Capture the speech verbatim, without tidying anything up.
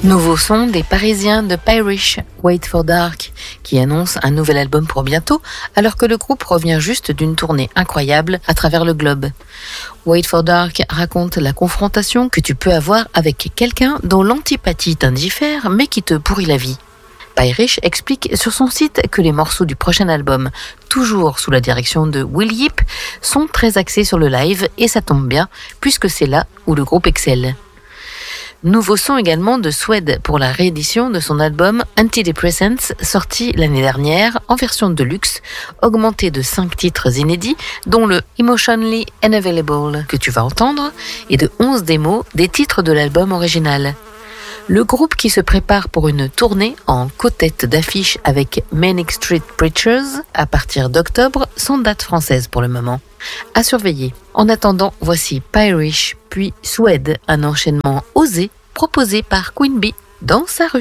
Nouveau son des Parisiens de Pirish, Wait for Dark, qui annonce un nouvel album pour bientôt, alors que le groupe revient juste d'une tournée incroyable à travers le globe. Wait for Dark raconte la confrontation que tu peux avoir avec quelqu'un dont l'antipathie t'indiffère, mais qui te pourrit la vie. Pirish explique sur son site que les morceaux du prochain album, toujours sous la direction de Will Yip, sont très axés sur le live, et ça tombe bien, puisque c'est là où le groupe excelle. Nouveau son également de Suede pour la réédition de son album Antidepressants, sorti l'année dernière en version deluxe, augmenté de cinq titres inédits, dont le Emotionally Unavailable que tu vas entendre, et de onze démos des titres de l'album original. Le groupe qui se prépare pour une tournée en co-tête d'affiche avec Manic Street Preachers à partir d'octobre, sans date française pour le moment. À surveiller. En attendant, voici Pirish puis Suede, un enchaînement osé proposé par Queen Bee dans sa rue.